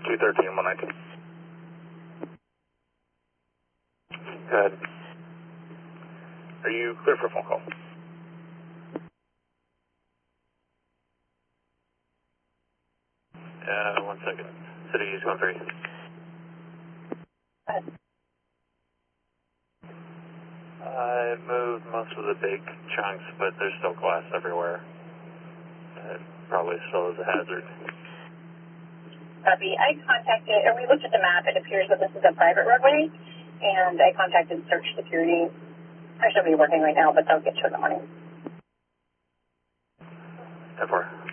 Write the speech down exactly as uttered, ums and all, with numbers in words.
two thirteen, one nineteen. Go ahead. Are you clear for a phone call? Uh, one second. City is one three. I moved most of the big chunks, but there's still glass everywhere. It probably still is a hazard. Copy. I contacted, or we looked at the map, it appears that this is a private roadway, and I contacted search security. I should be working right now, but they'll get to it in the morning. ten four.